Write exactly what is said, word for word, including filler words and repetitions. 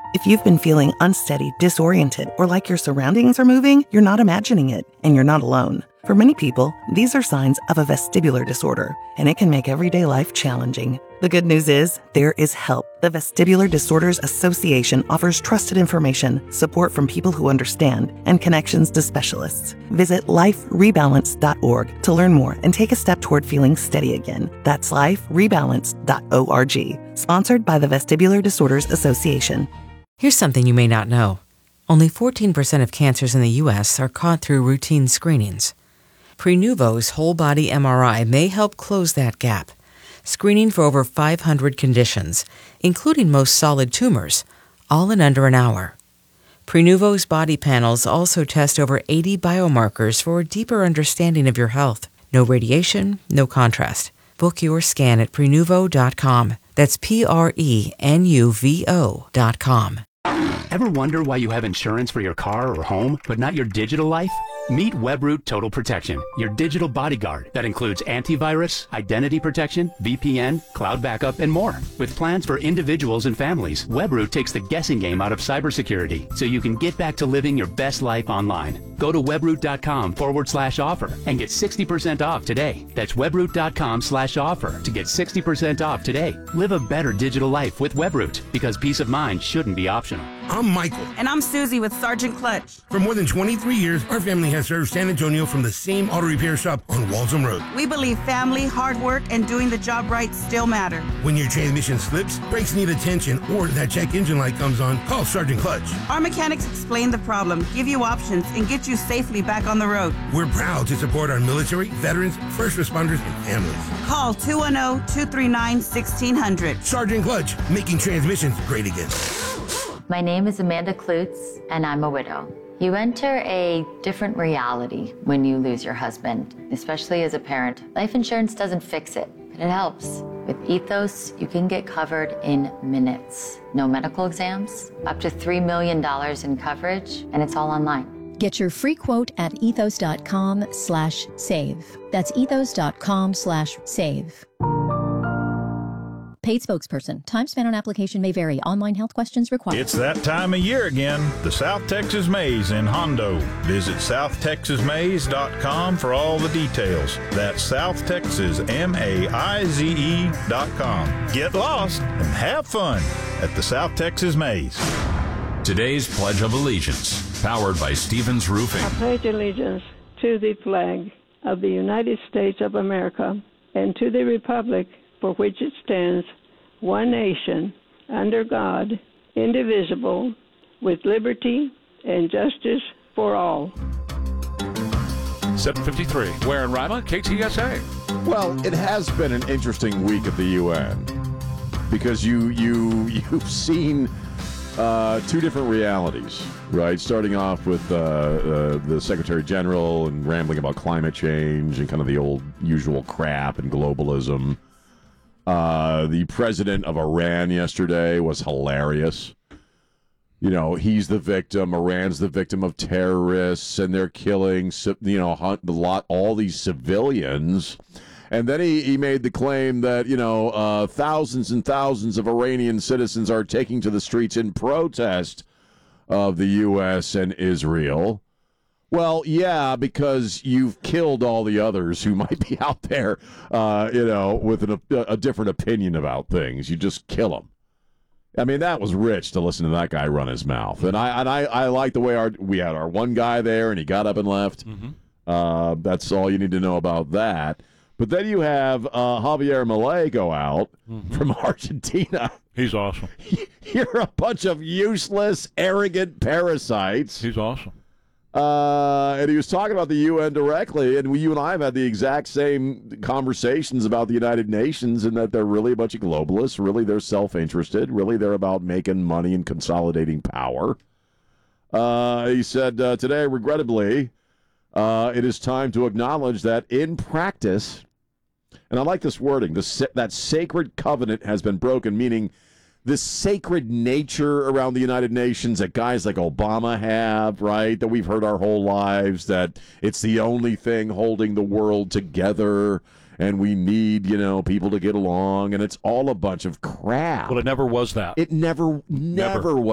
If you've been feeling unsteady, disoriented, or like your surroundings are moving, you're not imagining it, and you're not alone. For many people, these are signs of a vestibular disorder, and it can make everyday life challenging. The good news is, there is help. The Vestibular Disorders Association offers trusted information, support from people who understand, and connections to specialists. Visit life rebalance dot org to learn more and take a step toward feeling steady again. That's life rebalance dot org. Sponsored by the Vestibular Disorders Association. Here's something you may not know. Only fourteen percent of cancers in the U S are caught through routine screenings. Prenuvo's whole-body M R I may help close that gap, screening for over five hundred conditions, including most solid tumors, all in under an hour. Prenuvo's body panels also test over eighty biomarkers for a deeper understanding of your health. No radiation, no contrast. Book your scan at prenuvo dot com. That's P R E N U V O dot com. Ever wonder why you have insurance for your car or home, but not your digital life? Meet Webroot Total Protection, your digital bodyguard that includes antivirus, identity protection, V P N, cloud backup, and more. With plans for individuals and families, Webroot takes the guessing game out of cybersecurity so you can get back to living your best life online. Go to webroot.com forward slash offer and get sixty percent off today. That's webroot.com slash offer to get sixty percent off today. Live a better digital life with Webroot, because peace of mind shouldn't be optional. I'm Michael. And I'm Susie with Sergeant Clutch. For more than twenty-three years, our family has served San Antonio from the same auto repair shop on Walsham Road. We believe family, hard work, and doing the job right still matter. When your transmission slips, brakes need attention, or that check engine light comes on, call Sergeant Clutch. Our mechanics explain the problem, give you options, and get you safely back on the road. We're proud to support our military, veterans, first responders, and families. Call two one zero, two three nine, sixteen hundred. Sergeant Clutch, making transmissions great again. My name is Amanda Klutz, and I'm a widow. You enter a different reality when you lose your husband, especially as a parent. Life insurance doesn't fix it, but it helps. With Ethos, you can get covered in minutes. No medical exams, up to three million dollars in coverage, and it's all online. Get your free quote at ethos.com slash save. That's ethos.com slash save. Paid spokesperson. Time spent on application may vary. Online health questions required. It's that time of year again. The South Texas Maze in Hondo. Visit south texas maze dot com for all the details. That's South Texas M A I Z E dot com. Get lost and have fun at the South Texas Maze. Today's Pledge of Allegiance, powered by Stevens Roofing. I pledge allegiance to the flag of the United States of America and to the republic for which it stands, one nation, under God, indivisible, with liberty and justice for all. seven fifty-three. Ware and Rima, K T S A. Well, it has been an interesting week at the U N because you you you've seen uh, two different realities, right? Starting off with uh, uh, the Secretary General and rambling about climate change and kind of the old usual crap and globalism. Uh, the president of Iran yesterday was hilarious. You know, he's the victim. Iran's the victim of terrorists, and they're killing, you know, hunt, a lot, all these civilians. And then he, he made the claim that, you know, uh, thousands and thousands of Iranian citizens are taking to the streets in protest of the U S and Israel. Well, yeah, because you've killed all the others who might be out there, uh, you know, with an, a, a different opinion about things. You just kill them. I mean, that was rich to listen to that guy run his mouth. And I and I, I like the way our we had our one guy there, and he got up and left. Mm-hmm. Uh, that's all you need to know about that. But then you have uh, Javier Milei go out mm-hmm. from Argentina. He's awesome. You're a bunch of useless, arrogant parasites. He's awesome. Uh, and he was talking about the U N directly, and we, you and I have had the exact same conversations about the United Nations, and that they're really a bunch of globalists. Really, they're self-interested. Really, they're about making money and consolidating power. Uh, he said uh, today, regrettably, uh, it is time to acknowledge that in practice, and I like this wording, the, that sacred covenant has been broken, meaning the sacred nature around the United Nations that guys like Obama have, right, that we've heard our whole lives, that it's the only thing holding the world together, and we need, you know, people to get along, and it's all a bunch of crap. Well, it never was that. It never, never, never. was.